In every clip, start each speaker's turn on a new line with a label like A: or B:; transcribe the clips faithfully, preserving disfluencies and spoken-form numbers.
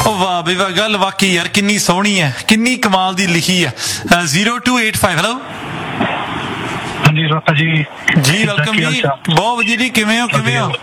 A: ਉਹ ਵਾਹ ਬਈ ਵਾਹ, ਗੱਲ ਵਾਕਈ ਯਾਰ ਕਿੰਨੀ ਸੋਹਣੀ ਹੈ, ਕਿੰਨੀ ਕਮਾਲ ਦੀ ਲਿਖੀ ਹੈ। Zero two eight five hello
B: ਹਾਂਜੀ ਰਾਤਾ ਜੀ
A: ਜੀ ਵੈਲਕਮ ਜੀ, ਬਹੁਤ ਵਧੀਆ ਜੀ, ਕਿਵੇਂ ਹੋ ਕਿਵੇਂ ਹੋ?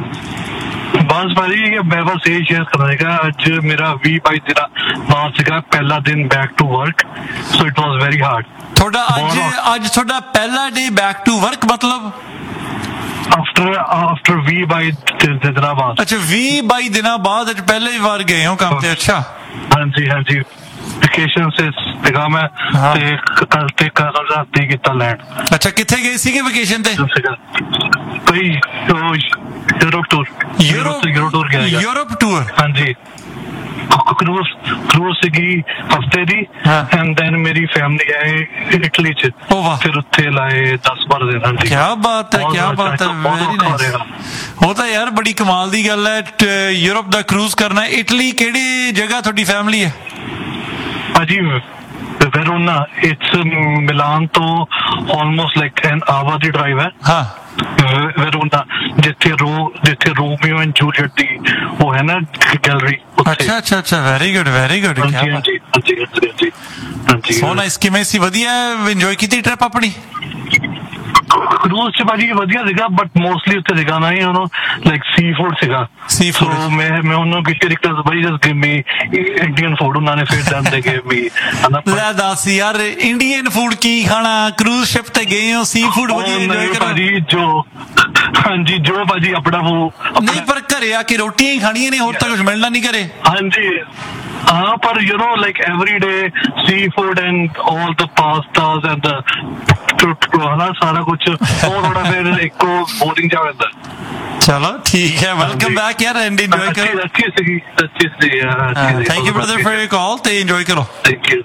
B: ਬਸ ਭਾਜੀ ਮੈਂ ਬਸ ਇਹ ਸ਼ੇਅਰ ਕਰਾਂਗਾ, ਅੱਜ ਮੇਰਾ ਵੀਹ ਬਾਈ ਦਿਨ ਬਾਅਦ ਸੀਗਾ ਪਹਿਲਾ ਦਿਨ back to work, so it was very hard.
A: ਤੁਹਾਡਾ ਅੱਜ ਅੱਜ ਤੁਹਾਡਾ ਪਹਿਲਾ ਡੇ ਬੈਕ ਟੂ ਵਰਕ ਮਤਲਬ
B: ਆਫਟਰ ਆਫਟਰ ਵੀਹ ਬਾਈ ਦਿਨਾਂ ਬਾਅਦ?
A: ਅੱਛਾ ਵੀਹ ਬਾਈ ਦਿਨਾਂ ਬਾਅਦ ਅੱਜ ਪਹਿਲੀ ਵਾਰ ਗਏ ਹੋ ਕੰਮ ਤੇ? ਅੱਛਾ
B: ਹਾਂਜੀ ਹਾਂਜੀ ਵੈਕੇਸ਼ਨ ਸੇ ਸੀਗਾ ਮੈਂ ਤੇ ਕੱਲ ਤੇ ਕੱਲ ਰਾਤੀ ਕੀਤਾ ਲੈਂਡ।
A: ਅੱਛਾ ਕਿੱਥੇ ਗਏ ਸੀਗੇ ਵੈਕੇਸ਼ਨ ਤੇ?
B: ਕੋਈ Europe tour. Europe Europe tour ਗਿਆ।
A: Europe tour?
B: ਹਾਂਜੀ क्रूज क्रूज ਸੀਗੀ ਹਫਤੇ ਦੀ, ਐਂਡ ਦੈਨ ਮੇਰੀ ਫੈਮਿਲੀ ਆਏ ਇਟਲੀ ਚ, ਫਿਰ ਉੱਥੇ ਲਾਏ ਦਸ ਬਾਰਾਂ ਦਿਨ। ਹਾਂਜੀ ਕੀ ਬਾਤ ਹੈ, ਕੀ ਬਾਤ ਹੈ, ਵੈਰੀ ਨਾਈਸ।
A: ਉਹ ਤਾਂ ਯਾਰ ਬੜੀ ਕਮਾਲ ਦੀ ਗੱਲ ਹੈ, ਯੂਰਪ ਦਾ ਕਰੂਜ਼ ਕਰਨਾ। ਇਟਲੀ ਕਿਹੜੀ ਜਗ੍ਹਾ ਤੁਹਾਡੀ ਫੈਮਿਲੀ ਹੈ?
B: ਭਾਜੀ वेरोना, इट्स मिलान तो almost like an hour the drive है। हाँ वेरोना जिथे रो जिथे रोमियो एंड जूलियट दी वो है ना गैलरी।
A: अच्छा अच्छा अच्छा वेरी गुड वेरी गुड।
B: हाँ जी हाँ जी हाँ जी हाँ जी हाँ जी।
A: So nice. किवें सी वधिया एंजॉय कीती ट्रिप अपनी?
B: क्रूज च भाजी वधिया सीगा, बट मोस्टली उत्थे सीगा ना ही उन्हों लाइक सी फूड सीगा। सी फूड so, मैं मैं उन्होंने किसी रिक्वेस्ट भाई just give me Indian food, उन्होंने फिर देन दे गिव मी ले
A: दस यार इंडियन फूड की खाना? क्रूज शिप ते गए हो, सी फूड वधिया एंजॉय करो
B: भाजी। जो हां जी जो भाजी अपना वो
A: नहीं, पर घरे आके रोटियां ही खानियां ने, और तो कुछ मिलना नहीं घरे।
B: हां जी हाँ, पर you know like every day sea food and all the pastas and the सारा कुछ थोड़ा फिर एक बोरिंग जा रहता है।
A: चलो ठीक है, वेलकम बैक यार, एंड एंजॉय करो।
B: अच्छी सी अच्छी सी
A: thank you brother for your call, ते एंजॉय करो।
B: Thank you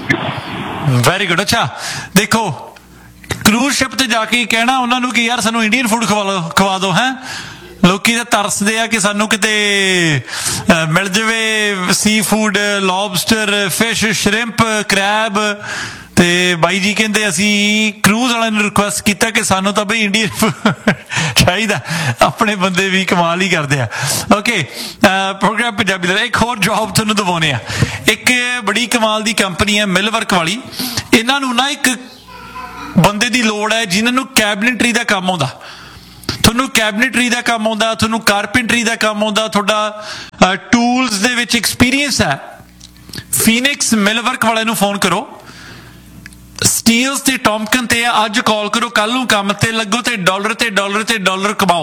A: very good. अच्छा देखो क्रूज शिप ते जाके कहना ਉਹਨਾਂ ਨੂੰ ਕਿ ਯਾਰ ਸਾਨੂੰ ਇੰਡੀਅਨ ਫੂਡ ਖਵਾ ਲਓ ਖਵਾ ਦਿਓ ਹੈ। ਲੋਕੀ ਤਾਂ ਤਰਸਦੇ ਆ ਕਿ ਸਾਨੂੰ ਕਿਤੇ ਮਿਲ ਜਾਵੇ ਸੀ ਫੂਡ, ਲੌਬਸਟਰ, ਫਿਸ਼, ਸ਼ਰਿੰਪ, ਕ੍ਰੈਬ। ਤੇ ਬਾਈ ਜੀ ਕਹਿੰਦੇ ਅਸੀਂ ਕਰੂਜ਼ ਵਾਲਿਆਂ ਨੂੰ ਰਿਕੁਐਸਟ ਕੀਤਾ ਕਿ ਸਾਨੂੰ ਤਾਂ ਬਈ ਇੰਡੀਅਨ ਚਾਹੀਦਾ। ਆਪਣੇ ਬੰਦੇ ਵੀ ਕਮਾਲ ਹੀ ਕਰਦੇ ਆ। ਓਕੇ ਪ੍ਰੋਗਰਾਮ ਪੰਜਾਬੀ ਦਾ ਇੱਕ ਹੋਰ ਜੌਬ ਤੁਹਾਨੂੰ ਦਿਵਾਉਂਦੇ ਆ। ਇੱਕ ਬੜੀ ਕਮਾਲ ਦੀ ਕੰਪਨੀ ਹੈ ਮਿਲਵਰਕ ਵਾਲੀ। ਇਹਨਾਂ ਨੂੰ ਨਾ ਇੱਕ ਬੰਦੇ ਦੀ ਲੋੜ ਹੈ ਜਿਹਨਾਂ ਨੂੰ ਕੈਬਨਿਟਰੀ ਦਾ ਕੰਮ ਆਉਂਦਾ। ਤੁਹਾਨੂੰ ਕੈਬਨਿਟਰੀ ਦਾ ਕੰਮ ਆਉਂਦਾ, ਤੁਹਾਨੂੰ ਕਾਰਪੈਂਟਰੀ ਦਾ ਕੰਮ ਆਉਂਦਾ, ਤੁਹਾਡਾ ਟੂਲਸ ਦੇ ਵਿੱਚ ਐਕਸਪੀਰੀਅੰਸ ਹੈ। ਫੀਨਿਕਸ ਮਿਲਵਰਕ ਵਾਲਿਆਂ ਨੂੰ ਫੋਨ ਕਰੋ। ਸਟੀਲਸ ਤੇ ਟੌਮਕਨ ਤੇ ਅੱਜ ਕਾਲ ਕਰੋ, ਕੱਲ ਨੂੰ ਕੰਮ ਤੇ ਲੱਗੋ ਤੇ ਡਾਲਰ ਤੇ ਡਾਲਰ ਤੇ ਡਾਲਰ ਕਮਾਓ।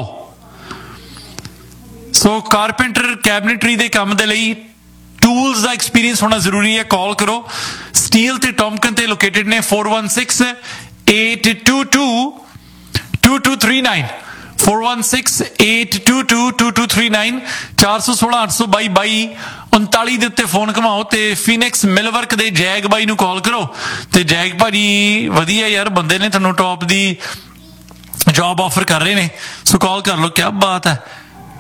A: ਸੋ ਕਾਰਪੈਂਟਰ ਕੈਬਨਿਟਰੀ ਦੇ ਕੰਮ ਦੇ ਲਈ ਟੂਲਸ ਦਾ ਐਕਸਪੀਰੀਅੰਸ ਹੋਣਾ ਜ਼ਰੂਰੀ ਹੈ। ਕਾਲ ਕਰੋ। ਸਟੀਲ ਤੇ ਟੌਮਕਨ ਤੇ ਲੋਕੇਟਡ ਨੇ four one six eight two two two two three nine four one six eight two two two two three nine ਚਾਰ ਸੌ ਸੋਲਾਂ ਅੱਠ ਸੌ ਬਾਈ ਬਾਈ ਉਨਤਾਲੀ ਦੇ ਉੱਤੇ ਫੋਨ ਘਮਾਓ ਤੇ ਫੀਨਿਕਸ ਮਿਲਵਰਕ ਦੇ ਜੈਗ ਬਾਈ ਨੂੰ ਕਾਲ ਕਰੋ। ਤੇ ਜੈਗ ਭਾਜੀ ਵਧੀਆ ਯਾਰ ਬੰਦੇ ਨੇ, ਤੁਹਾਨੂੰ ਟੌਪ ਦੀ ਜੌਬ ਆਫਰ ਕਰ ਰਹੇ ਨੇ, ਸੋ ਕਾਲ ਕਰ ਲਓ। ਕਿਆ ਬਾਤ ਹੈ।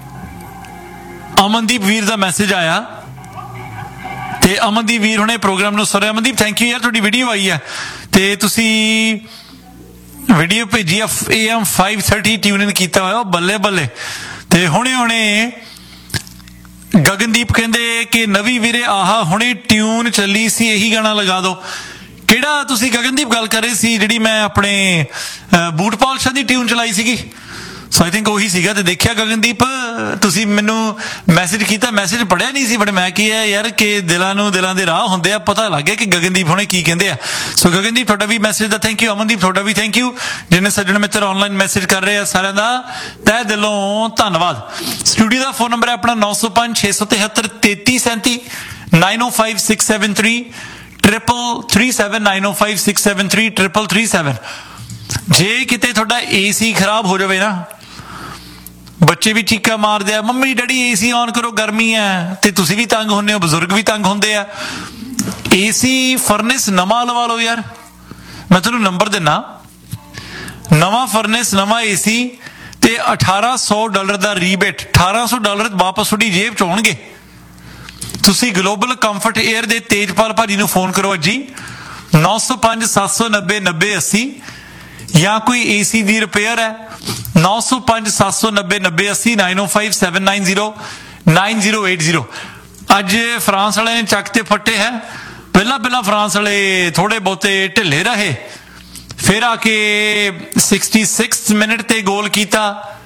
A: ਅਮਨਦੀਪ ਵੀਰ ਦਾ ਮੈਸੇਜ ਆਇਆ ਤੇ ਅਮਨਦੀਪ ਵੀਰ ਹੁਣੇ ਪ੍ਰੋਗਰਾਮ ਨੂੰ ਸੁਣਿਆ। ਅਮਨਦੀਪ ਥੈਂਕ ਯੂ ਯਾਰ, ਤੁਹਾਡੀ ਵੀਡੀਓ ਆਈ ਹੈ ਤੇ ਤੁਸੀਂ ਵੀਡੀਓ ਭੇਜੀ ਆ A M five thirty tune ਇਨ ਕੀਤਾ ਹੋਇਆ। ਬੱਲੇ ਬੱਲੇ। ਤੇ ਹੁਣੇ ਹੁਣੇ ਗਗਨਦੀਪ ਕਹਿੰਦੇ ਕਿ ਨਵੀਂ ਵੀਰੇ ਆਹਾ ਹੁਣੇ ਟਿਊਨ ਚੱਲੀ ਸੀ, ਇਹੀ ਗਾਣਾ ਲਗਾ ਦਿਓ। ਕਿਹੜਾ ਤੁਸੀਂ ਗਗਨਦੀਪ ਗੱਲ ਕਰ ਰਹੇ ਸੀ ਜਿਹੜੀ ਮੈਂ ਆਪਣੇ ਬੂਟ ਪਾਲਿਸ਼ਾਂ ਦੀ ਟਿਊਨ ਚਲਾਈ ਸੀਗੀ? ਸੋ ਆਈ ਥਿੰਕ ਉਹੀ ਸੀਗਾ। ਤੇ ਦੇਖਿਆ ਗਗਨਦੀਪ ਤੁਸੀਂ ਮੈਨੂੰ ਮੈਸੇਜ ਕੀਤਾ, ਮੈਸੇਜ ਪੜ੍ਹਿਆ ਨਹੀਂ ਸੀ, ਬਟ ਮੈਂ ਕੀ ਹੈ ਯਾਰ ਕਿ ਦਿਲਾਂ ਨੂੰ ਦਿਲਾਂ ਦੇ ਰਾਹ ਹੁੰਦੇ ਆ, ਪਤਾ ਲੱਗ ਗਿਆ ਕਿ ਗਗਨਦੀਪ ਹੁਣੇ ਕੀ ਕਹਿੰਦੇ ਆ। ਸੋ ਗਗਨਦੀਪ ਤੁਹਾਡਾ ਵੀ message the thank you. Amandeep ਤੁਹਾਡਾ ਵੀ ਥੈਂਕ ਯੂ। ਜਿਹਨੇ ਸੱਜਣ ਮਿੱਤਰ ਆਨਲਾਈਨ ਮੈਸੇਜ ਕਰ ਰਹੇ ਆ ਸਾਰਿਆਂ ਦਾ ਤਹਿ ਦਿਲੋਂ ਧੰਨਵਾਦ। ਸਟੂਡੀਓ ਦਾ ਫੋਨ ਨੰਬਰ ਹੈ ਆਪਣਾ ਨੌ ਸੌ ਪੰਜ ਛੇ ਸੌ ਤਿਹੱਤਰ ਤੇਤੀ ਸੈਂਤੀ nine oh five six seven three triple three seven nine oh five six seven three triple three seven। ਜੇ ਕਿਤੇ ਤੁਹਾਡਾ ਏ ਸੀ ਖਰਾਬ ਹੋ ਜਾਵੇ ਨਾ, ਬੱਚੇ ਵੀ ਚੀਕਾ ਮਾਰਦੇ ਆ ਮੰਮੀ ਡੈਡੀ ਏ ਸੀ ਆਨ ਕਰੋ ਗਰਮੀ ਹੈ, ਤੇ ਤੁਸੀਂ ਵੀ ਤੰਗ ਹੁੰਦੇ ਹੋ, ਬਜ਼ੁਰਗ ਵੀ ਤੰਗ ਹੁੰਦੇ ਆ, ਏ ਸੀ ਫਰਨਿਸ ਨਵਾਂ ਲਵਾ ਲਓ ਯਾਰ। ਮੈਂ ਤੁਹਾਨੂੰ ਨੰਬਰ ਦਿੰਨਾ, ਨਵਾਂ ਫਰਨਿਸ ਨਵਾਂ ਏ ਸੀ ਤੇ ਅਠਾਰਾਂ ਸੌ ਡਾਲਰ ਦਾ ਰੀਬੇਟ, ਅਠਾਰਾਂ ਸੌ ਡਾਲਰ ਵਾਪਸ ਤੁਹਾਡੀ ਜੇਬ ਚ ਆਉਣਗੇ। ਤੁਸੀਂ ਗਲੋਬਲ ਕੰਫਰਟ ਏਅਰ ਦੇ ਤੇਜਪਾਲ ਭਾਜੀ ਨੂੰ ਫੋਨ ਕਰੋ ਅੱਜ ਹੀ ਨੌ ਸੌ ਪੰਜ ਸੱਤ ਸੌ ਨੱਬੇ ਨੱਬੇ ਅੱਸੀ, ਜਾਂ ਕੋਈ ਏ ਸੀ ਦੀ ਰਿਪੇਅਰ ਹੈ ਨੌ ਸੌ ਪੰਜ ਸੱਤ ਸੌ ਨੱਬੇ ਨੱਬੇ ਅੱਸੀ nine oh five seven nine zero nine zero eight zero। ਅੱਜ ਫਰਾਂਸ ਵਾਲਿਆਂ ਨੇ ਚੱਕ ਤੇ ਫੱਟੇ ਹੈ। ਪਹਿਲਾਂ ਪਹਿਲਾਂ ਫਰਾਂਸ ਵਾਲੇ ਥੋੜੇ ਬਹੁਤੇ ਢਿੱਲੇ ਰਹੇ, ਫਿਰ ਆ ਕੇ छियासठ ਮਿੰਟ ਤੇ ਗੋਲ ਕੀਤਾ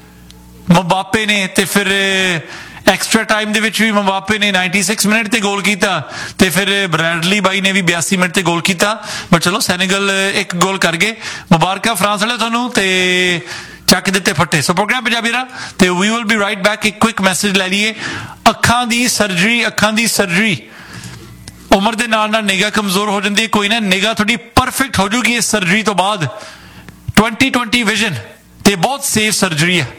A: ਮਬਾਪੇ ਨੇ, ਤੇ ਫਿਰ ਐਕਸਟਰਾ ਟਾਈਮ ਦੇ ਵਿੱਚ ਵੀ ਮਬਾਪੇ ਨੇ छियानवे ਮਿੰਟ ਤੇ ਗੋਲ ਕੀਤਾ, ਤੇ ਫਿਰ ਬ੍ਰੈਡਲੀ ਬਾਈ ਨੇ ਵੀ ਬਿਆਸੀ ਮਿੰਟ ਤੇ ਗੋਲ ਕੀਤਾ। ਬਟ ਚਲੋ ਸੈਨੇਗਲ ਇੱਕ ਗੋਲ ਕਰ ਗਏ। ਮੁਬਾਰਕਾਂ ਫਰਾਂਸ ਵਾਲੇ ਤੁਹਾਨੂੰ, ਤੇ ਚੱਕ ਦਿੱਤੇ ਫੱਟੇ। ਸੋ ਪ੍ਰੋਗਰਾਮ ਪੰਜਾਬੀ ਰਾ ਤੇ we will be right back. ਇੱਕ ਕੁਇਕ ਮੈਸੇਜ ਲੈ ਲਈਏ। ਅੱਖਾਂ ਦੀ ਸਰਜਰੀ, ਅੱਖਾਂ ਦੀ ਸਰਜਰੀ ਉਮਰ ਦੇ ਨਾਲ ਨਾਲ ਨਿਗਾਹ ਕਮਜ਼ੋਰ ਹੋ ਜਾਂਦੀ ਹੈ, ਕੋਈ ਨਾ, ਨਿਗਾਹ ਤੁਹਾਡੀ ਪਰਫੈਕਟ ਹੋ ਜੂਗੀ ਇਸ ਸਰਜਰੀ ਤੋਂ ਬਾਅਦ। ट्वेंटी ट्वेंटी ਵਿਜ਼ਨ ਤੇ ਬਹੁਤ ਸੇਫ ਸਰਜਰੀ ਹੈ।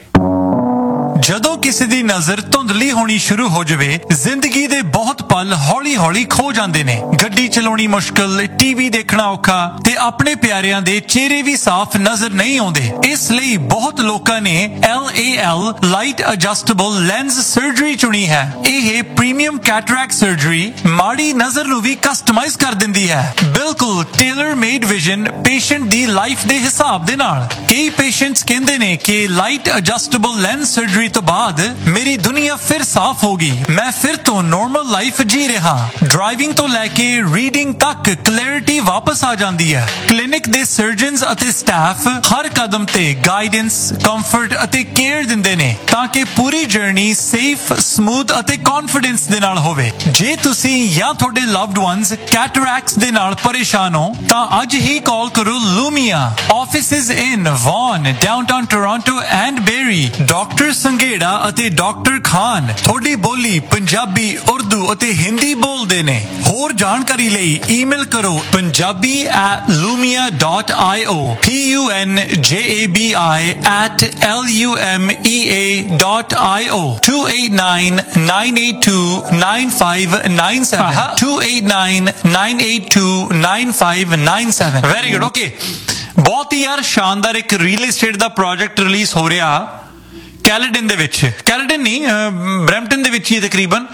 A: ਜਦੋਂ ਕਿਸੇ ਦੀ ਨਜ਼ਰ ਧੁੰਦਲੀ ਹੋਣੀ ਸ਼ੁਰੂ ਹੋ ਜਾਵੇ, ਜ਼ਿੰਦਗੀ ਦੇ ਬਹੁਤ ਪਲ ਹੌਲੀ ਹੌਲੀ ਖੋ ਜਾਂਦੇ ਨੇ। ਗੱਡੀ ਚਲਾਉਣੀ ਮੁਸ਼ਕਲ, ਟੀਵੀ ਦੇਖਣਾ ਔਖਾ, ਤੇ ਆਪਣੇ ਪਿਆਰਿਆਂ ਦੇ ਚਿਹਰੇ ਵੀ ਸਾਫ਼ ਨਜ਼ਰ ਨਹੀਂ ਆਉਂਦੇ। ਇਸ ਲਈ ਬਹੁਤ ਲੋਕਾਂ ਨੇ L A L light adjustable lens surgery ਚੁਣੀ ਹੈ। ਇਹ ਪ੍ਰੀਮੀਅਮ ਕੈਟਰੈਕਟ ਸਰਜਰੀ ਮਾੜੀ ਨਜ਼ਰ ਨੂੰ ਵੀ ਕਸਟਮਾਈਜ਼ ਕਰ ਦਿੰਦੀ ਹੈ, ਬਿਲਕੁਲ ਟੇਲਰ ਮੇਡ ਵਿਜ਼ਨ ਪੇਸ਼ੈਂਟ ਦੀ ਲਾਈਫ ਦੇ ਹਿਸਾਬ ਦੇ ਨਾਲ। ਕਈ ਪੇਸ਼ੈਂਟਸ ਕਹਿੰਦੇ ਨੇ ਕਿ ਲਾਈਟ ਐਡਜਸਟੇਬਲ ਲੈਂਸ ਸਰਜਰੀ ਤੋਂ ਬਾਅਦ ਮੇਰੀ ਦੁਨੀਆ ਫਿਰ ਸਾਫ਼ ਹੋ ਗਈ, ਮੈਂ ਫਿਰ ਤੋਂ ਨਾਰਮਲ ਲਾਈਫ ਜੀ ਰਿਹਾ। ਡਰਾਈਵਿੰਗ ਤੋਂ ਲੈ ਕੇ ਰੀਡਿੰਗ ਤੱਕ ਕਲੈਰਿਟੀ ਵਾਪਸ ਆ ਜਾਂਦੀ ਹੈ। ਕਲੀਨਿਕ ਦੇ ਸਰਜਨਸ ਅਤੇ ਸਟਾਫ ਹਰ ਕਦਮ ਤੇ ਗਾਈਡੈਂਸ, ਕੰਫਰਟ ਅਤੇ ਕੇਅਰ ਦਿੰਦੇ ਨੇ ਤਾਂ ਕਿ ਪੂਰੀ ਜਰਨੀ ਸੇਫ, ਸਮੂਥ ਅਤੇ ਕੌਨਫੀਡੈਂਸ ਦੇ ਨਾਲ ਹੋਵੇ। ਜੇ ਤੁਸੀਂ ਜਾਂ ਤੁਹਾਡੇ ਲਵਡ ਵਨਸ ਕੈਟਰੈਕਟਸ ਦੇ ਨਾਲ ਪਰੇਸ਼ਾਨ ਹੋ ਤਾਂ ਅੱਜ ਹੀ ਕਾਲ ਕਰੋ ਲੂਮੀਆ। Offices in won, downtown Toronto and berry. Doctor Sanghera ਅਤੇ ਡਾਕਟਰ ਖਾਨ ਤੁਹਾਡੀ ਬੋਲੀ ਪੰਜਾਬੀ, ਉਰਦੂ ਅਤੇ ਹਿੰਦੀ ਬੋਲਦੇ ਨੇ। ਹੋਰ ਜਾਣਕਾਰੀ ਲਈ ਈਮੇਲ ਕਰੋ Punjabi at ਲੂਮੀਆ dot I O, P U N ਜੇ A B I at L U M E A dot I O. two eight nine nine eight two nine five nine seven two eight nine nine eight two nine five nine seven। Very good. Okay, ਬਹੁਤ ਹੀ ਯਾਰ ਸ਼ਾਨਦਾਰ ਇੱਕ real estate ਦਾ project release ਹੋ ਰਿਹਾ ਕੈਲੇਡਨ ਦੇ ਵਿੱਚ। ਕੈਲੇਡਨ ਨਹੀਂ, Brampton ਦੇ ਵਿੱਚ ਹੀ ਤਕਰੀਬਨ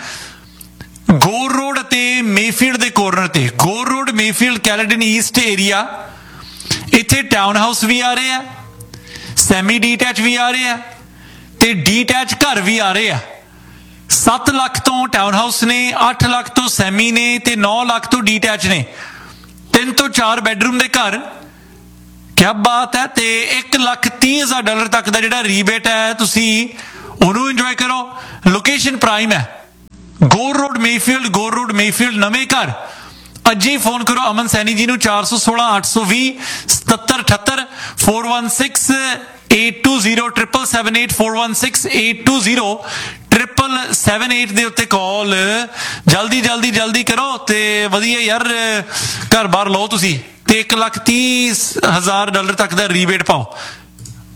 A: ਗੋਰ ਰੋਡ ਅਤੇ ਮੇਫੀਲਡ ਦੇ ਕੋਰਨਰ ਤੇ। ਗੋਰ ਰੋਡ, ਮੇਫੀਲਡ, ਕੈਲੇਡਨ ਈਸਟ ਏਰੀਆ। ਇੱਥੇ ਟਾਊਨ ਹਾਊਸ ਵੀ ਆ ਰਹੇ ਆ, ਸੈਮੀ ਡੀਟੈਚ ਵੀ ਆ ਰਹੇ ਆ, ਤੇ ਡੀਟੈਚ ਘਰ ਵੀ ਆ ਰਹੇ ਆ। ਸੱਤ ਲੱਖ ਤੋਂ ਟਾਊਨ ਹਾਊਸ ਨੇ, ਅੱਠ ਲੱਖ ਤੋਂ ਸੈਮੀ ਨੇ, ਤੇ ਨੌ ਲੱਖ ਤੋਂ ਡੀਟੈਚ ਨੇ। ਤਿੰਨ ਤੋਂ ਚਾਰ ਬੈਡਰੂਮ ਦੇ ਘਰ, ਕਿਆ ਬਾਤ ਹੈ। ਤੇ ਇੱਕ ਲੱਖ ਤੀਹ ਹਜ਼ਾਰ ਡਾਲਰ ਤੱਕ ਦਾ ਜਿਹੜਾ ਰੀਬੇਟ ਹੈ, ਤੁਸੀਂ ਉਹਨੂੰ ਇੰਜੋਏ ਕਰੋ। ਲੋਕੇਸ਼ਨ ਪ੍ਰਾਈਮ ਹੈ, ਗੋਰ ਰੋਡ ਮੇਫੀਲਡ, ਗੋਰ ਰੋਡ ਮੇਫੀਲਡ। ਨਵੇਂ ਘਰ ਅੱਜ ਹੀ ਫੋਨ ਕਰੋ ਅਮਨ ਸੈਣੀ ਜੀ ਨੂੰ ਚਾਰ ਸੌ ਸੋਲਾਂ ਅੱਠ ਸੌ ਵੀਹ ਸਤੱਤਰ ਅਠੱਤਰ four one six eight two zero triple seven eight four one six eight two zero triple seven eight ਦੇ ਉੱਤੇ ਕਾਲ ਜਲਦੀ ਜਲਦੀ ਜਲਦੀ ਕਰੋ ਤੇ ਵਧੀਆ ਯਾਰ ਘਰ ਬਾਹਰ ਲਓ ਤੁਸੀਂ ਤੇ ਇੱਕ ਲੱਖ ਤੀਹ ਹਜ਼ਾਰ ਡਾਲਰ ਤੱਕ ਦਾ ਰੀਬੇਟ ਪਾਓ।